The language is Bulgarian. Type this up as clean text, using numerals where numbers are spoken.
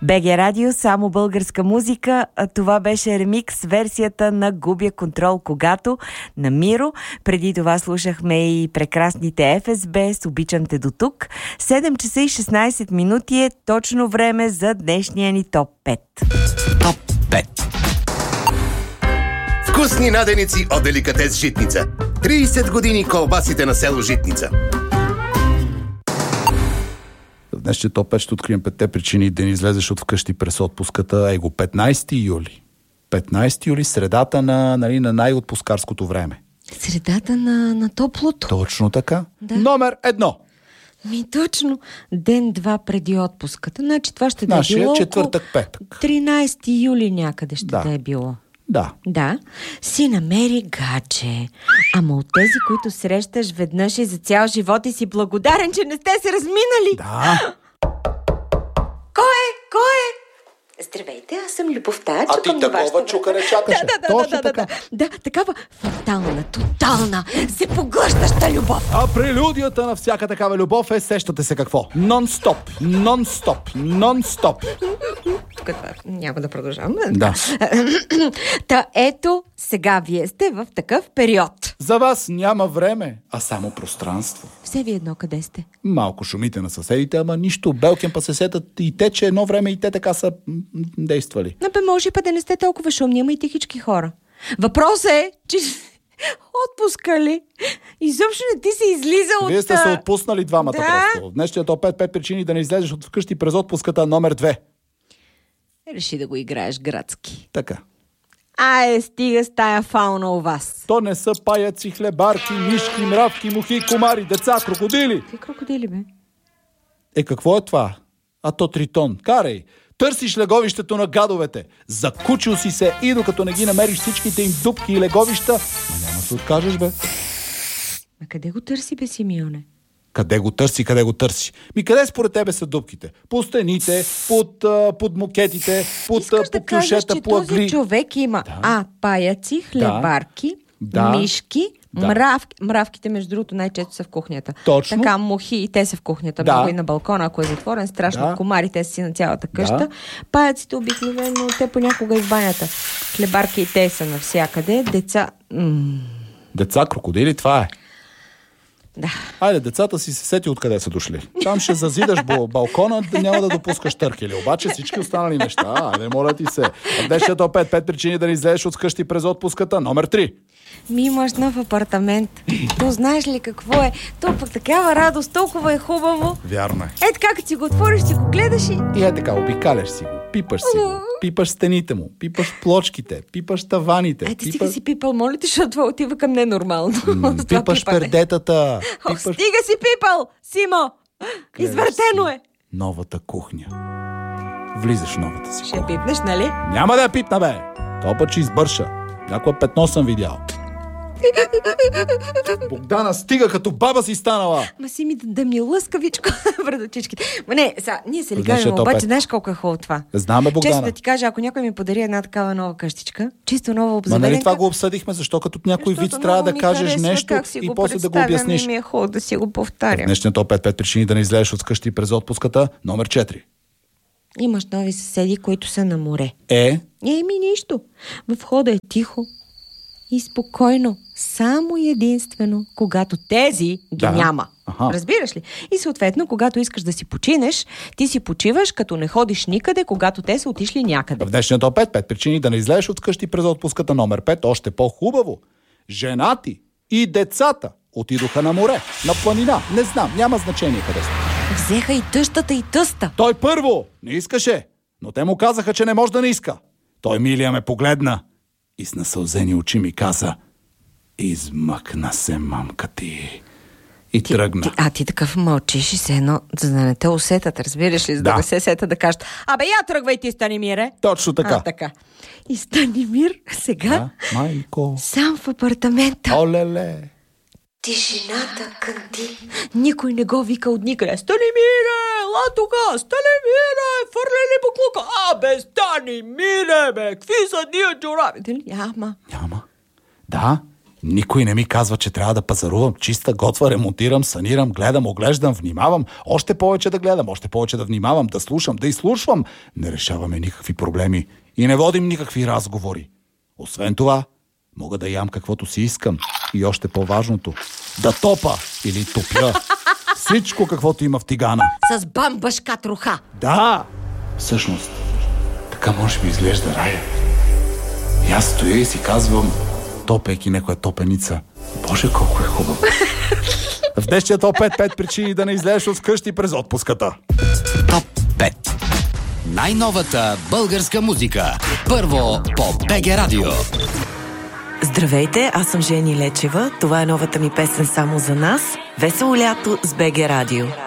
БГ Радио, само българска музика. Това беше ремикс версията на Губя контрол когато на Миро. Преди това слушахме и прекрасните ФСБ с Обичам те до тук. 7 часа и 16 минути е точно време за днешния ни топ 5. Топ 5. Вкусни наденици от Деликатес Житница. 30 години колбасите на село Житница. Днес ще топ 5 ще открием 5 причини да не излезеш от вкъщи през отпуската. Его 15 юли. 15 юли, средата на най-отпускарското време. Средата на топлото. Точно така. Да. Номер 1. Точно. Ден-два преди отпуската. Значи това ще да е било четвъртък-петък. 13 юли някъде ще да е било. Да. Си намери гадже. Ама от тези, които срещаш веднъж и за цял живот и си благодарен, че не сте се разминали. Да. Кой е? Здравейте, аз съм Любовта. А ти такова чукане чакаше. Точно така. Да, такава фатална, тотална, всепоглъщаща любов. А прелюдията на всяка такава любов е, сещате се какво? Нон-стоп. Тук няма да продължавам. Да. Та ето, сега вие сте в такъв период. За вас няма време, а само пространство. Все ви едно къде сте. Малко шумите на съседите, ама нищо. Белкин па се сетат и те, че едно време и те така са действали. Може па да не сте толкова шумни, ама и тихички хора. Въпросът е, че отпускали. Изобщо не ти се излиза от... Вие сте се отпуснали двамата просто. Днешния топ 5 причини да не излезеш от вкъщи през отпуската номер 2. Реши да го играеш градски. Така. Стига с тая фауна у вас. То не са паяци, хлебарки, мишки, мравки, мухи, комари, деца, крокодили. Какви крокодили, бе? Какво е това? А то тритон. Карай! Търсиш леговището на гадовете. Закучил си се и докато не ги намериш всичките им дупки и леговища, няма да се откажеш, бе. А къде го търси, бе, Симеоне? Къде го търси? Къде според тебе са дупките? По стените, под мокетите, под кюшета, по ъгли. Този човек има паяци, хлебарки, мишки, мравките, между другото, най-често са в кухнята. Точно. Така, мухи и те са в кухнята. Много и на балкона, ако е затворен, страшно. Комари, те са си на цялата къща. Паяците обикновено, те понякога и в банята. Хлебарки и те са навсякъде. Деца... Деца, крокодили, това е. Да. Айде, децата си се сети откъде са дошли. Там ще зазидаш балкона, няма да допускаш търкели. Обаче всички останали неща, айде, моля ти се. Днешният топ 5 причини да не излезеш от вкъщи през отпуската. Номер 3. Имаш нов апартамент. То знаеш ли какво е? То пък такава радост, толкова е хубаво. Вярно е. Така, като си го отвориш, си го гледаш и... И така, обикаляш си го, пипаш си го, пипаш стените му, пипаш плочките, пипаш таваните. Стига си пипал, моля ти, защото това отива към ненормално. Пипаш пердетата. Стига си пипал, Симо! Извъртено е! Новата кухня. Влизаш в новата си кухня. Ще пипнеш, нали? Няма да я пипна, бе! Това път ще избърша. Някое петно съм видял. Богдана, стига, като баба си станала! Си ми да ми лъскавичко пред очичките. Ние се ли кажем, обаче знаеш колко е хубаво това? Знаме, Богдана. Често да ти кажа, ако някой ми подари една такава нова къщичка, чисто нова обзаведенка... Нали това го обсъдихме, защо като някой вид трябва да кажеш нещо и после да го обясниш. Ми е хубаво да си го повтарям. Днешният топ 5 причини да не излезеш от къщи през отпуската. Номер 4. Имаш нови съседи, които са на море. Нищо. В входа е тихо и спокойно. Само и единствено, когато тези ги няма. Разбираш ли? И съответно, когато искаш да си починеш, ти си почиваш, като не ходиш никъде, когато те са отишли някъде. В днешния топ 5 причини да не излезеш от къщи през отпуската. Номер 5, още по-хубаво. Женати и децата отидоха на море, на планина. Не знам, няма значение къде сте. Взеха и тъщата и тъста. Той първо не искаше, но те му казаха, че не може да не иска. Той, милия, ме погледна и с насълзени очи ми каза: измъкна се, мамка ти. И тръгна. Ти такъв мълчиш и се едно, за да не те усетят, разбираш ли? За да не се сета да кажат: я тръгвай ти, Станимире. Точно така. Така. И Станимир сега майко, сам в апартамента. Олеле. Тишината кънти. Никой не го вика от никъде. Станимире, ела тука, Станимире, фърли ли буклука? Станимире, бе, какви са тия чораби? Няма. Да, Никой не ми казва, че трябва да пазарувам чиста, готва, ремонтирам, санирам, гледам, оглеждам, внимавам. Още повече да гледам, още повече да внимавам, да слушам, да изслушвам. Не решаваме никакви проблеми и не водим никакви разговори. Освен това, мога да ям каквото си искам. И още по-важното, да топа или топля. Всичко каквото има в тигана. С бамбашка труха. Да, всъщност, така може би изглежда рая. И аз стоя и си казвам, топейки някоя топеница, Боже, колко е хубаво. В днешния топ 5 причини да не излезеш от вкъщи през отпуската. Топ 5. Най-новата българска музика. Първо по БГ Радио. Здравейте, аз съм Жени Лечева. Това е новата ми песен само за нас. Весело лято с БГ Радио.